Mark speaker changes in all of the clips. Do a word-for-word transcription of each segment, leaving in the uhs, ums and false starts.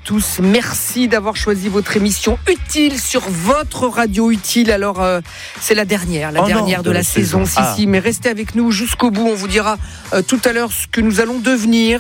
Speaker 1: tous. Merci d'avoir choisi votre émission Utile sur votre radio Utile. Alors, euh, c'est la dernière, la
Speaker 2: oh
Speaker 1: dernière
Speaker 2: non,
Speaker 1: de, de la, la saison. saison.
Speaker 2: Ah.
Speaker 1: Si, si, mais restez avec nous jusqu'au bout. On vous dira euh, tout à l'heure ce que nous allons devenir.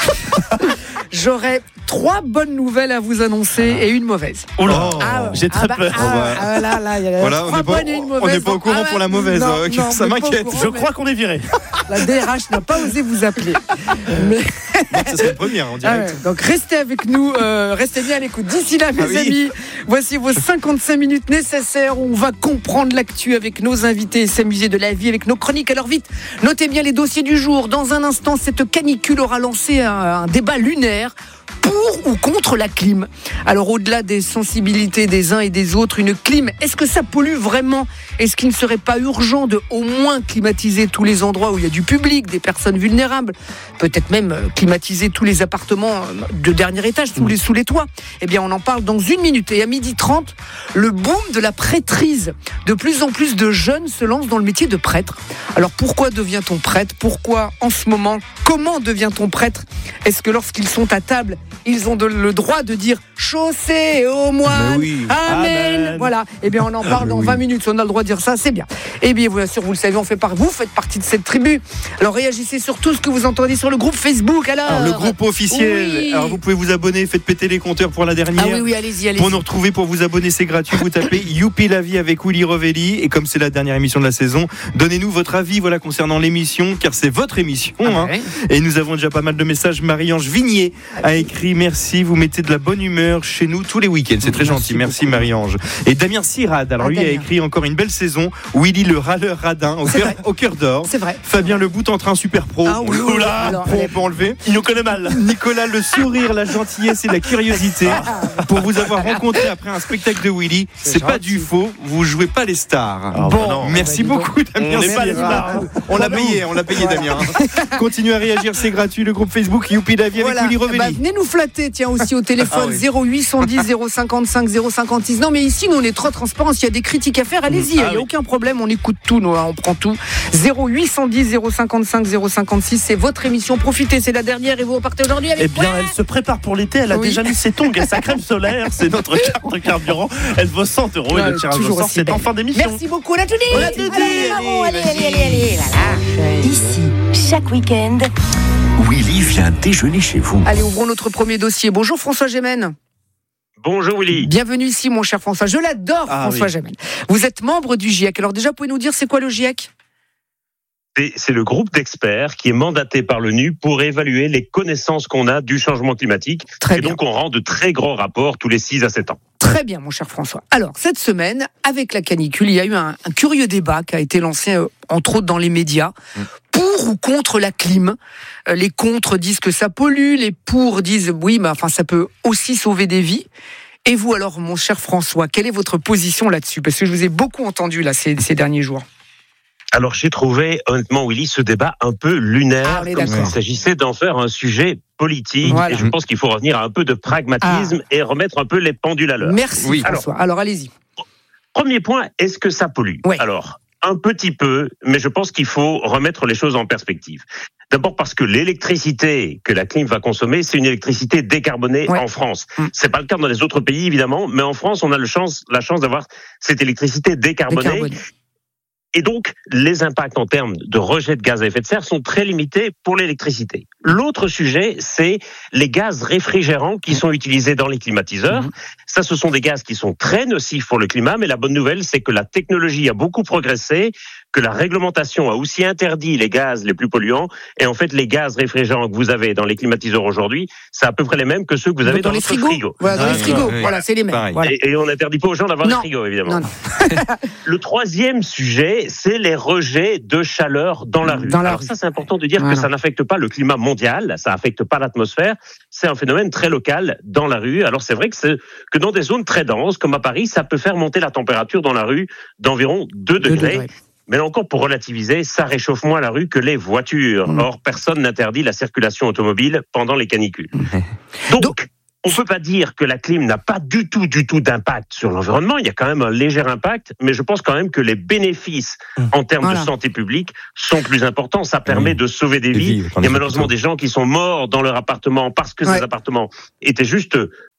Speaker 1: J'aurai trois bonnes nouvelles à vous annoncer ah. et une mauvaise.
Speaker 2: Oh là, ah, j'ai très ah bah, peur.
Speaker 1: Ah, ah, là, là, y a
Speaker 3: voilà,
Speaker 1: trois bonnes et une mauvaise.
Speaker 3: On n'est pas au courant
Speaker 1: ah,
Speaker 3: pour la mauvaise.
Speaker 1: Non,
Speaker 3: euh,
Speaker 1: non,
Speaker 3: ça m'inquiète.
Speaker 2: Courant, Je mais... crois qu'on est viré.
Speaker 1: La D R H n'a pas osé vous appeler. Mais...
Speaker 3: Donc, ça serait une première en direct.
Speaker 1: Ah ouais, donc restez avec nous, euh, restez bien à l'écoute. D'ici là, mes ah oui. amis, voici vos cinquante-cinq minutes nécessaires où on va comprendre l'actu avec nos invités et s'amuser de la vie avec nos chroniques. Alors vite, notez bien les dossiers du jour. Dans un instant, cette canicule aura lancé un, un débat lunaire. Pour ou contre la clim. Alors au-delà des sensibilités des uns et des autres, une clim, est-ce que ça pollue vraiment ? Est-ce qu'il ne serait pas urgent de au moins climatiser tous les endroits où il y a du public, des personnes vulnérables ? Peut-être même climatiser tous les appartements de dernier étage, sous les, sous les toits. Eh bien on en parle dans une minute. Et à midi trente, le boom de la prêtrise. De plus en plus de jeunes se lancent dans le métier de prêtre. Alors pourquoi devient-on prêtre ? Pourquoi en ce moment ? Comment devient-on prêtre ? Est-ce que lorsqu'ils sont à table, ils ont de, le droit de dire chaussée aux moines,
Speaker 3: oui.
Speaker 1: amen. Amen. Voilà. Eh bien, on en parle dans oui. vingt minutes. Si on a le droit de dire ça, c'est bien. Eh bien, bien sûr, vous le savez, on fait par vous, faites partie de cette tribu. Alors, réagissez sur tout ce que vous entendez sur le groupe Facebook. Alors,
Speaker 3: alors le groupe officiel. Oui. Alors, vous pouvez vous abonner, faites péter les compteurs pour la dernière.
Speaker 1: Ah oui, oui, allez-y, allez-y.
Speaker 3: Pour nous retrouver, pour vous abonner, c'est gratuit. Vous tapez Youpi la vie avec Willy Revelli. Et comme c'est la dernière émission de la saison, donnez-nous votre avis, voilà, concernant l'émission, car c'est votre émission. Ah, hein. Ouais. Et nous avons déjà pas mal de messages. Marie-Ange Vignier a écrit merci, vous mettez de la bonne humeur chez nous tous les week-ends. C'est très merci gentil. Merci beaucoup. Marie-Ange. Et Damien Sirad, alors ah, lui Damien. a écrit encore une belle saison. Willy le râleur radin au cœur, au cœur d'or.
Speaker 1: C'est vrai.
Speaker 3: Fabien le bout en train super pro.
Speaker 1: Ah, oui, oui,
Speaker 3: là,
Speaker 1: alors,
Speaker 3: pro, on peut enlever.
Speaker 2: Il nous connaît mal.
Speaker 3: Nicolas le sourire, la gentillesse et la curiosité. Pour vous avoir rencontré après un spectacle de Willy, c'est, c'est pas du faux. Vous jouez pas les stars.
Speaker 2: Ah, bon, non,
Speaker 3: merci bah, beaucoup Damien.
Speaker 2: On n'est pas les stars.
Speaker 3: On l'a payé, on l'a payé ouais. Damien. Continuez à réagir, c'est gratuit. Le groupe Facebook Youpi la vie
Speaker 1: voilà.
Speaker 3: avec Willy Revelli.
Speaker 1: Bah, venez nous flatter, tiens aussi au téléphone ah, oui. zéro huit cent dix zéro cinquante-cinq zéro cinquante-six. Non mais ici nous on est trop transparents. S'il y a des critiques à faire, allez-y, il ah, n'y a oui. aucun problème, on écoute tout, nous, on prend tout. zéro huit cent dix zéro cinquante-cinq zéro cinquante-six, c'est votre émission. Profitez, c'est la dernière et vous repartez aujourd'hui avec.
Speaker 2: Eh bien, elle se prépare pour l'été. Elle a oui. déjà mis ses tongs et sa crème solaire. C'est notre carte carburant. Elle vaut cent euros et ouais, le tirage au sort c'est en fin d'émission.
Speaker 1: Merci beaucoup, on a tout dit.
Speaker 4: On a tout dit. Allez, allez, allez, allez, allez, allez. Ici, chaque week-end.
Speaker 5: Willy vient déjeuner chez vous.
Speaker 1: Allez, ouvrons notre premier dossier. Bonjour François Gémen.
Speaker 6: Bonjour Willy.
Speaker 1: Bienvenue ici mon cher François. Je l'adore ah, François oui. Gémen. Vous êtes membre du GIEC. Alors déjà, pouvez-nous dire c'est quoi le GIEC ?
Speaker 6: c'est, c'est le groupe d'experts qui est mandaté par l'ONU pour évaluer les connaissances qu'on a du changement climatique. Très et bien. Donc on rend de très grands rapports tous les six à sept ans.
Speaker 1: Très bien mon cher François. Alors cette semaine, avec la canicule, il y a eu un, un curieux débat qui a été lancé euh, entre autres dans les médias. Mmh. Pour ou contre la clim. Les contre disent que ça pollue, les pour disent oui, mais enfin ça peut aussi sauver des vies. Et vous alors, mon cher François, quelle est votre position là-dessus ? Parce que je vous ai beaucoup entendu là ces, ces derniers jours.
Speaker 6: Alors j'ai trouvé honnêtement, Willy, ce débat un peu lunaire, ah, comme s'il s'agissait d'en faire un sujet politique. Voilà. Et je pense qu'il faut revenir à un peu de pragmatisme ah. et remettre un peu les pendules à l'heure.
Speaker 1: Merci oui. François. Alors, alors allez-y.
Speaker 6: Premier point, est-ce que ça pollue ?
Speaker 1: Oui.
Speaker 6: Alors. Un petit peu, mais je pense qu'il faut remettre les choses en perspective. D'abord parce que l'électricité que la clim va consommer, c'est une électricité décarbonée ouais. en France. Mmh. C'est pas le cas dans les autres pays, évidemment, mais en France, on a le chance, la chance d'avoir cette électricité décarbonée. décarbonée. Et donc, les impacts en termes de rejet de gaz à effet de serre sont très limités pour l'électricité. L'autre sujet, c'est les gaz réfrigérants qui sont utilisés dans les climatiseurs. Mmh. Ça, ce sont des gaz qui sont très nocifs pour le climat, mais la bonne nouvelle, c'est que la technologie a beaucoup progressé, que la réglementation a aussi interdit les gaz les plus polluants. Et en fait, les gaz réfrigérants que vous avez dans les climatiseurs aujourd'hui, c'est à peu près les mêmes que ceux que vous avez dans, dans les frigos. Frigo.
Speaker 1: Voilà, dans ah, les frigos, ouais, voilà, c'est les mêmes. Voilà.
Speaker 6: Et, et on n'interdit pas aux gens d'avoir non. des frigos, évidemment. Non, non. Le troisième sujet, c'est les rejets de chaleur dans la rue. Dans la Alors rue. Ça, c'est important de dire voilà. que ça n'affecte pas le climat mondial, ça n'affecte pas l'atmosphère, c'est un phénomène très local dans la rue. Alors c'est vrai que, c'est, que dans des zones très denses, comme à Paris, ça peut faire monter la température dans la rue d'environ deux degrés. Mais là encore, pour relativiser, ça réchauffe moins la rue que les voitures. Mmh. Or, personne n'interdit la circulation automobile pendant les canicules. Mmh. Donc, Donc on ne peut pas dire que la clim n'a pas du tout, du tout d'impact sur l'environnement. Il y a quand même un léger impact, mais je pense quand même que les bénéfices mmh. en termes voilà. de santé publique sont plus importants. Ça permet mmh. de sauver des vies. Il y a malheureusement des gens qui sont morts dans leur appartement parce que ouais. ces appartements étaient juste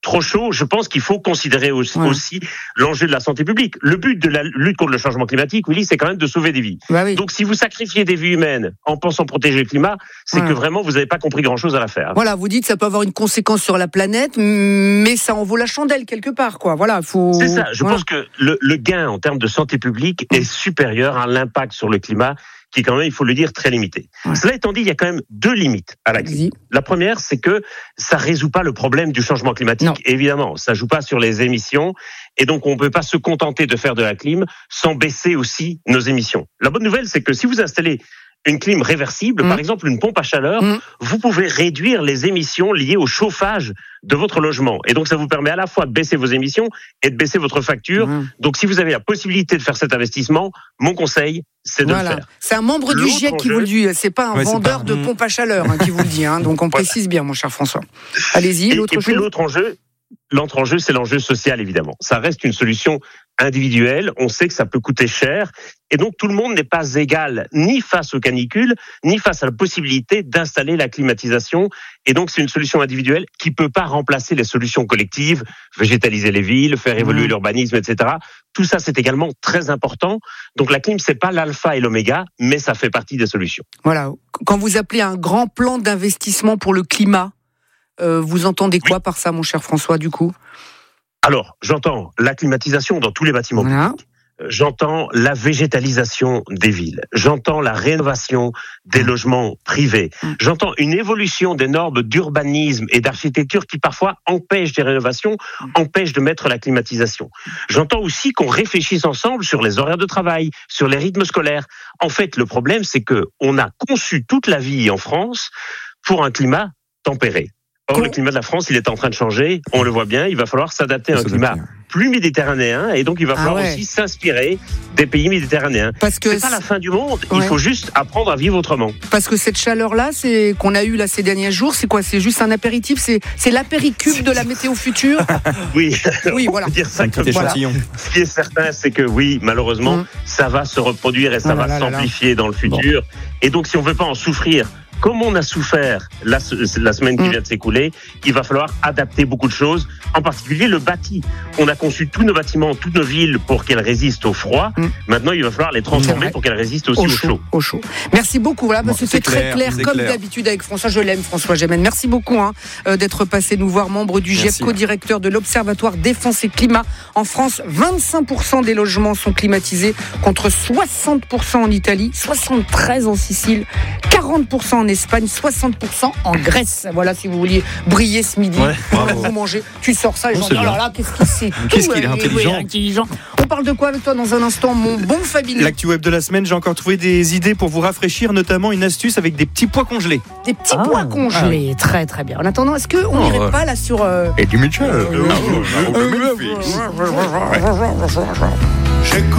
Speaker 6: trop chaud, je pense qu'il faut considérer aussi, ouais. aussi l'enjeu de la santé publique. Le but de la lutte contre le changement climatique, Willy, c'est quand même de sauver des vies. Bah oui. Donc si vous sacrifiez des vies humaines en pensant protéger le climat, c'est ouais. que vraiment vous n'avez pas compris grand-chose à l'affaire.
Speaker 1: Voilà, vous dites que ça peut avoir une conséquence sur la planète, mais ça en vaut la chandelle quelque part, quoi. Voilà, faut.
Speaker 6: C'est ça. Je
Speaker 1: voilà.
Speaker 6: pense que le, le gain en termes de santé publique est supérieur à l'impact sur le climat, qui est quand même, il faut le dire, très limité. Ouais. Cela étant dit, il y a quand même deux limites à la clim. La première, c'est que ça résout pas le problème du changement climatique. Non. Évidemment, ça joue pas sur les émissions, et donc on peut pas se contenter de faire de la clim sans baisser aussi nos émissions. La bonne nouvelle, c'est que si vous installez une clim réversible, mmh. par exemple une pompe à chaleur, mmh. vous pouvez réduire les émissions liées au chauffage de votre logement. Et donc ça vous permet à la fois de baisser vos émissions et de baisser votre facture. Mmh. Donc si vous avez la possibilité de faire cet investissement, mon conseil, c'est de voilà. le faire.
Speaker 1: C'est un membre L'autre du G I E C qui vous le dit, c'est pas un ouais, vendeur pas... de pompe à chaleur hein, qui vous le dit. Hein, donc on voilà. précise bien, mon cher François. Allez-y,
Speaker 6: et,
Speaker 1: l'autre
Speaker 6: et
Speaker 1: chose.
Speaker 6: puis l'autre enjeu, l'autre enjeu, c'est l'enjeu social, évidemment. Ça reste une solution individuelle. On sait que ça peut coûter cher. Et donc, tout le monde n'est pas égal, ni face aux canicules, ni face à la possibilité d'installer la climatisation. Et donc, c'est une solution individuelle qui ne peut pas remplacer les solutions collectives, végétaliser les villes, faire évoluer mmh. l'urbanisme, et cetera. Tout ça, c'est également très important. Donc, la clim, c'est pas l'alpha et l'oméga, mais ça fait partie des solutions.
Speaker 1: Voilà. Quand vous appelez un grand plan d'investissement pour le climat, euh, vous entendez quoi oui. par ça, mon cher François, du coup ?
Speaker 6: Alors, j'entends la climatisation dans tous les bâtiments voilà. publics. J'entends la végétalisation des villes. J'entends la rénovation des logements privés. J'entends une évolution des normes d'urbanisme et d'architecture qui parfois empêchent des rénovations, empêchent de mettre la climatisation. J'entends aussi qu'on réfléchisse ensemble sur les horaires de travail, sur les rythmes scolaires. En fait, le problème, c'est que on a conçu toute la vie en France pour un climat tempéré. Or, le climat de la France, il est en train de changer. On le voit bien. Il va falloir s'adapter à un climat plus méditerranéen. Et donc, il va falloir ah ouais. aussi s'inspirer des pays méditerranéens. Parce que c'est pas la fin du monde. Ouais. Il faut juste apprendre à vivre autrement.
Speaker 1: Parce que cette chaleur-là, c'est qu'on a eue là ces derniers jours, c'est quoi ? C'est juste un apéritif ? C'est, c'est l'apéricube de la météo future ?
Speaker 6: Oui.
Speaker 1: Oui, voilà.
Speaker 6: On peut dire ça comme voilà. Ce qui est certain, c'est que oui, malheureusement, mmh. ça va se reproduire et ça oh va là s'amplifier là là. dans le futur. Bon. Et donc, si on veut pas en souffrir, comme on a souffert la, la semaine qui vient de s'écouler, il va falloir adapter beaucoup de choses, en particulier le bâti. On a conçu tous nos bâtiments, toutes nos villes pour qu'elles résistent au froid. Mm. Maintenant, il va falloir les transformer pour qu'elles résistent aussi au, au, chaud. chaud.
Speaker 1: Au chaud. Merci beaucoup. Voilà, bon, c'était très clair, clair comme clair. d'habitude avec François. Je l'aime, François Gémen. Merci beaucoup hein, d'être passé nous voir, membre du G I E C, co-directeur de l'Observatoire Défense et Climat. En France, vingt-cinq pour cent des logements sont climatisés, contre soixante pour cent en Italie, soixante-treize pour cent en Sicile, quarante pour cent en Espagne, soixante pour cent en Grèce. Voilà, si vous vouliez briller ce midi, ouais, vous mangez, tu sors ça et j'en dis, oh là là, qu'est-ce qu'il sait
Speaker 3: Qu'est-ce qu'il est intelligent.
Speaker 1: intelligent. On parle de quoi avec toi dans un instant, mon bon Fabien ?
Speaker 3: L'actu web de la semaine, j'ai encore trouvé des idées pour vous rafraîchir, notamment une astuce avec des petits pois congelés.
Speaker 1: Des petits ah, pois congelés, ah. très très bien. En attendant, est-ce qu'on n'irait oh, pas là sur... Euh...
Speaker 3: Et du Mitchell.